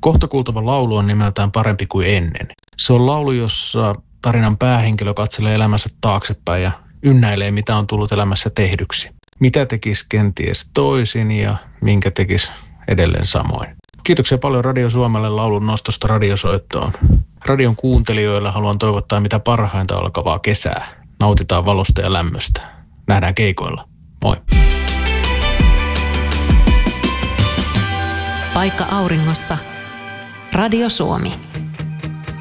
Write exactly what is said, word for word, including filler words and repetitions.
Kohta kuultava laulu on nimeltään Parempi kuin ennen. Se on laulu, jossa tarinan päähenkilö katselee elämänsä taaksepäin ja ynnäilee, mitä on tullut elämässä tehdyksi. Mitä tekisi kenties toisin ja minkä tekisi edelleen samoin. Kiitoksia paljon Radio Suomelle laulun nostosta radiosoittoon. Radion kuuntelijoille haluan toivottaa mitä parhainta alkavaa kesää. Nautitaan valosta ja lämmöstä. Nähdään keikoilla. Moi. Paikka auringossa. Radio Suomi.